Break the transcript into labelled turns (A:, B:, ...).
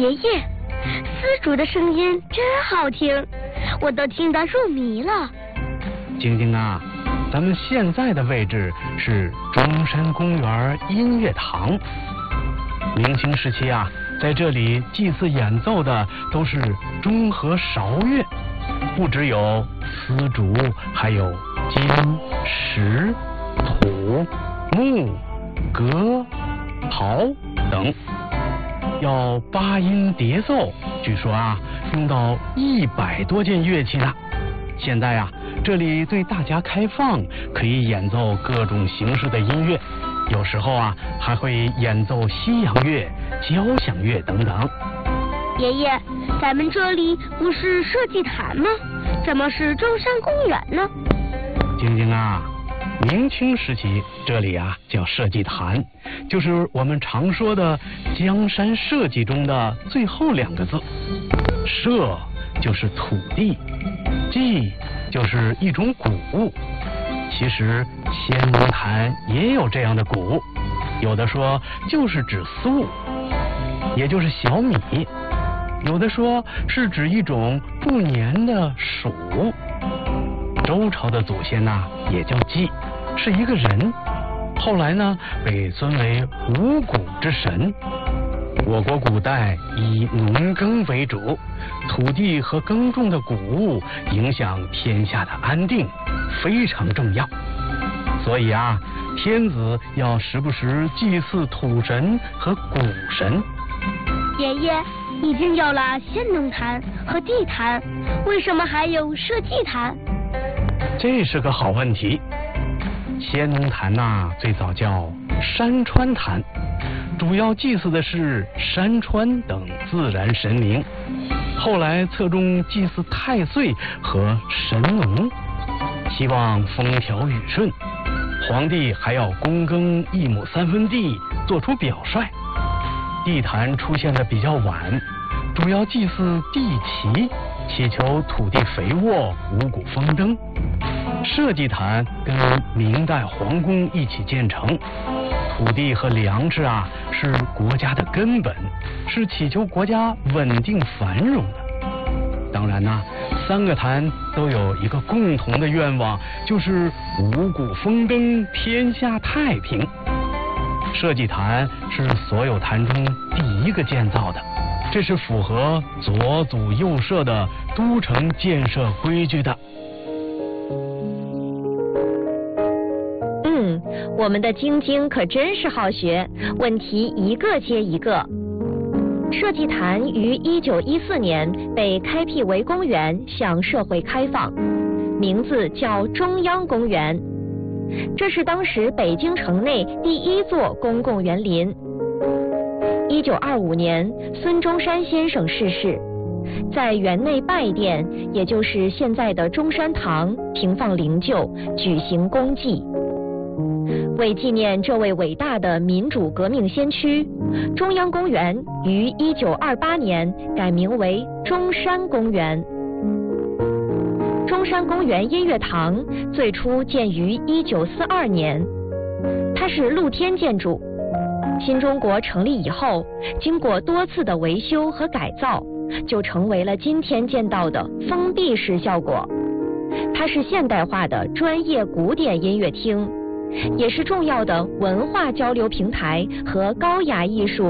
A: 爷爷，丝竹的声音真好听，我都听得入迷了。
B: 晶晶啊，咱们现在的位置是中山公园音乐堂。明清时期啊，在这里祭祀演奏的都是中和韶乐，不只有丝竹，还有金、石、土、木、革、陶等。要八音叠奏，据说啊，用到100多件乐器呢。现在啊，这里对大家开放，可以演奏各种形式的音乐，有时候啊，还会演奏西洋乐、交响乐等等。
A: 爷爷，咱们这里不是社稷坛吗？怎么是中山公园呢？
B: 晶晶啊，明清时期这里啊叫社稷坛，就是我们常说的江山社稷中的最后2个字。社就是土地，稷就是一种谷物。其实仙农坛也有这样的谷，有的说就是指粟，也就是小米；有的说是指一种不粘的黍。周朝的祖先呐，也叫稷，是一个人，后来呢被尊为五谷之神。我国古代以农耕为主，土地和耕种的谷物影响天下的安定，非常重要。所以啊，天子要时不时祭祀土神和谷神。
A: 爷爷，已经有了仙农坛和地坛，为什么还有社稷坛？
B: 这是个好问题。仙农坛呐，最早叫山川坛，主要祭祀的是山川等自然神明，后来侧重祭祀太岁和神农，希望风调雨顺。皇帝还要躬耕1亩3分地，做出表率。地坛出现的比较晚，主要祭祀地旗，祈求土地肥沃，五谷丰登。社稷坛跟明代皇宫一起建成，土地和粮食啊是国家的根本，是祈求国家稳定繁荣的。当然呢，3个坛都有一个共同的愿望，就是五谷丰登，天下太平。社稷坛是所有坛中第1个建造的，这是符合左祖右社的都城建设规矩的。
C: 我们的晶晶可真是好学，问题一个接一个。社稷坛于1914年被开辟为公园，向社会开放，名字叫中央公园。这是当时北京城内第1座公共园林。1925年，孙中山先生逝世，在园内拜殿，也就是现在的中山堂，停放灵柩，举行公祭。为纪念这位伟大的民主革命先驱，中央公园于1928年改名为中山公园。中山公园音乐堂最初建于1942年，它是露天建筑。新中国成立以后，经过多次的维修和改造，就成为了今天见到的封闭式效果。它是现代化的专业古典音乐厅，也是重要的文化交流平台和高雅艺术